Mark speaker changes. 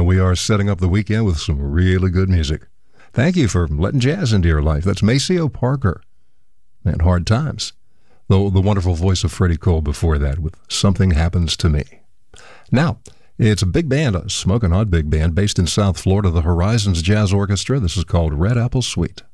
Speaker 1: And we are setting up the weekend with some really good music. Thank you for letting jazz into your life. That's Maceo Parker and Hard Times. The wonderful voice of Freddie Cole before that with Something Happens to Me. Now, it's a big band, a smoking hot big band based in South Florida, the Horizons Jazz Orchestra. This is called Red Apple Suite.